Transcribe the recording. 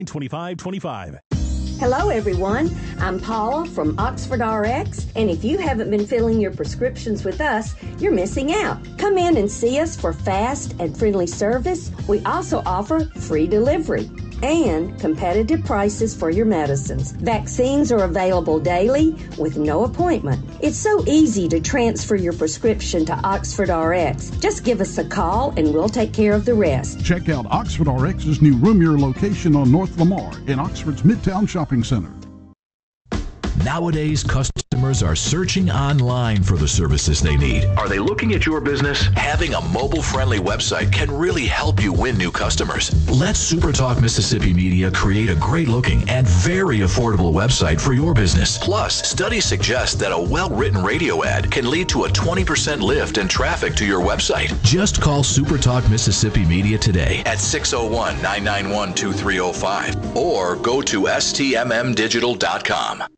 2525. Hello, everyone. I'm Paula from Oxford RX, and if you haven't been filling your prescriptions with us, you're missing out. Come in and see us for fast and friendly service. We also offer free delivery and competitive prices for your medicines. Vaccines are available daily with no appointment. It's so easy to transfer your prescription to Oxford RX. Just give us a call and we'll take care of the rest. Check out Oxford RX's new Roomier location on North Lamar in Oxford's Midtown Shopping Center. Nowadays, customers are searching online for the services they need. Are they looking at your business? Having a mobile-friendly website can really help you win new customers. Let SuperTalk Mississippi Media create a great-looking and very affordable website for your business. Plus, studies suggest that a well-written radio ad can lead to a 20% lift in traffic to your website. Just call SuperTalk Mississippi Media today at 601-991-2305 or go to stmmdigital.com.